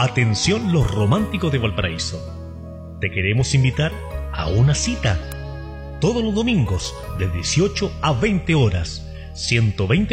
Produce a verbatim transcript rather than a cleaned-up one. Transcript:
Atención los románticos de Valparaíso. Te queremos invitar a una cita. Todos los domingos de dieciocho a veinte horas. ciento veinte